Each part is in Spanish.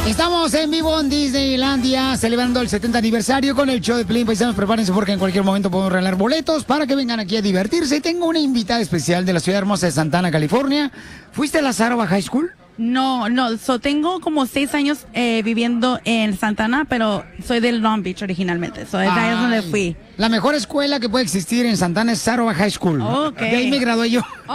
Estamos en vivo en Disneylandia, celebrando el 70 aniversario con el show de Piolín. Paisanos, prepárense porque en cualquier momento podemos regalar boletos para que vengan aquí a divertirse. Tengo una invitada especial de la ciudad hermosa de Santa Ana, California. ¿Fuiste a la Sarova High School? No, tengo como 6 años viviendo en Santa Ana, pero soy del Long Beach originalmente. De ahí es donde fui. La mejor escuela que puede existir en Santa Ana es Sarova High School. Okay. De ahí me gradué yo. Oh,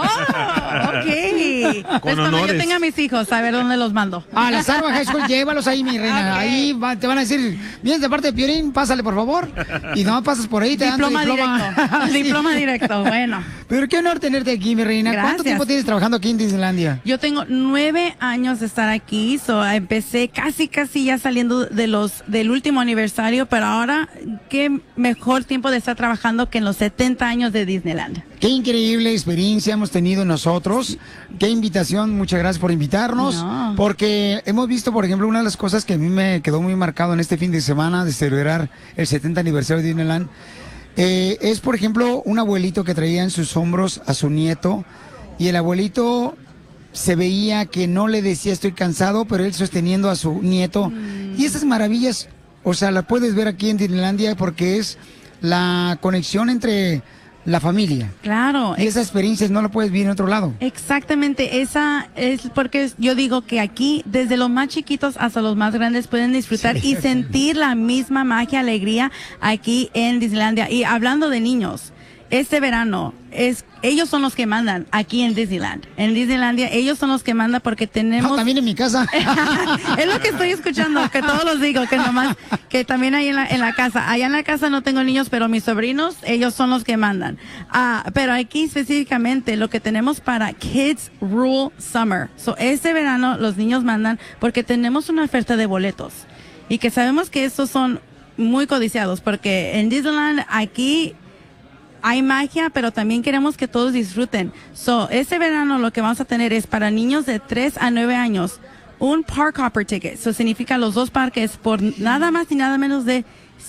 ok. Pues cuando yo tenga a mis hijos, a ver dónde los mando. A la Sarova High School, llévalos ahí, mi reina. Okay. Ahí te van a decir, vienes de parte de Piolín, pásale, por favor. Y no pasas por ahí, te dan tu diploma. Directo. Sí. Diploma directo, bueno. Pero qué honor tenerte aquí, mi reina. Gracias. ¿Cuánto tiempo tienes trabajando aquí en Disneylandia? Yo tengo 9 años de estar aquí, empecé casi ya saliendo del último aniversario, pero ahora qué mejor tiempo de estar trabajando que en los 70 años de Disneyland. Qué increíble experiencia hemos tenido nosotros. Qué invitación, muchas gracias por invitarnos. No. Porque hemos visto, por ejemplo, una de las cosas que a mí me quedó muy marcado en este fin de semana de celebrar el 70 aniversario de Disneyland. Es, por ejemplo, un abuelito que traía en sus hombros a su nieto y el abuelito se veía que no le decía estoy cansado, pero él sosteniendo a su nieto. Y esas maravillas, o sea, las puedes ver aquí en Disneylandia porque es la conexión entre la familia. Claro. Y esas experiencias no las puedes vivir en otro lado. Exactamente, esa es porque yo digo que aquí, desde los más chiquitos hasta los más grandes, pueden disfrutar y sentir la misma magia, alegría aquí en Disneylandia. Y hablando de niños, este verano ellos son los que mandan aquí en Disneyland. En Disneylandia ellos son los que mandan porque tenemos... también en mi casa. Es lo que estoy escuchando, que todos los digo, que nomás, que también hay en la casa. Allá en la casa no tengo niños, pero mis sobrinos, ellos son los que mandan. Pero aquí específicamente lo que tenemos para Kids Rule Summer. Este verano los niños mandan porque tenemos una oferta de boletos. Y que sabemos que estos son muy codiciados porque en Disneyland aquí... hay magia, pero también queremos que todos disfruten. Este verano lo que vamos a tener es para niños de 3 a 9 años, un Park Hopper ticket. Eso significa los 2 parques por nada más y nada menos de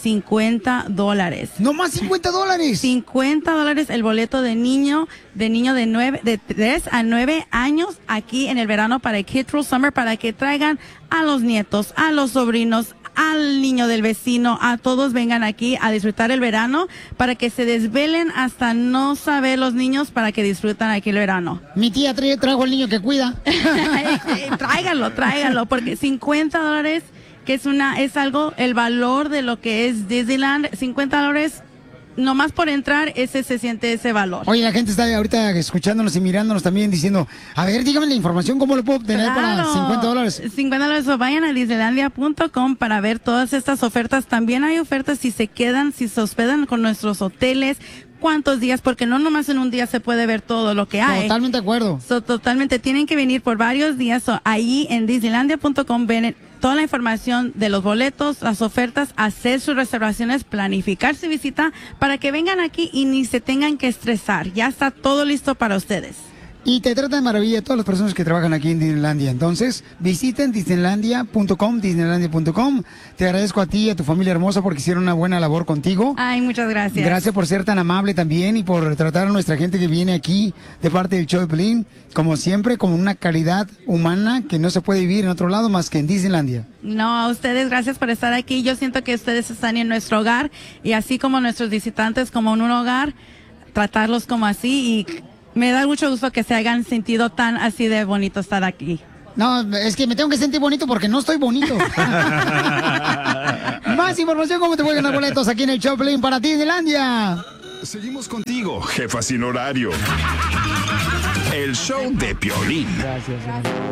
$50. ¿No más $50? $50 el boleto de niño de 3 a 9 años aquí en el verano para el Kids Rule Summer, para que traigan a los nietos, a los sobrinos, al niño del vecino, a todos vengan aquí a disfrutar el verano para que se desvelen hasta no saber los niños para que disfrutan aquí el verano. Mi tía trajo al niño que cuida. Tráiganlo, porque $50 que es algo, el valor de lo que es Disneyland, $50 nomás por entrar, se siente ese valor. Oye, la gente está ahorita escuchándonos y mirándonos también diciendo, a ver, dígame la información, ¿cómo lo puedo obtener para $50? $50, vayan a disneylandia.com para ver todas estas ofertas. También hay ofertas si se hospedan con nuestros hoteles. ¿Cuántos días? Porque no nomás en un día se puede ver todo lo que hay. Totalmente de acuerdo. Totalmente, tienen que venir por varios días. Ahí en disneylandia.com ven toda la información de los boletos, las ofertas, hacer sus reservaciones, planificar su visita para que vengan aquí y ni se tengan que estresar. Ya está todo listo para ustedes. Y te trata de maravilla a todas las personas que trabajan aquí en Disneylandia. Entonces, visiten disneylandia.com. Te agradezco a ti y a tu familia hermosa porque hicieron una buena labor contigo. Ay, muchas gracias. Gracias por ser tan amable también y por tratar a nuestra gente que viene aquí de parte del show de Piolín, como siempre, con una calidad humana que no se puede vivir en otro lado más que en Disneylandia. No, a ustedes, gracias por estar aquí. Yo siento que ustedes están en nuestro hogar y así como nuestros visitantes como en un hogar, tratarlos como así y... me da mucho gusto que se hayan sentido tan así de bonito estar aquí. No, es que me tengo que sentir bonito porque no estoy bonito. Más información, cómo te pueden ganar boletos aquí en el Choplin para Disneylandia. Seguimos contigo, jefa sin horario. El show de Piolín. Gracias.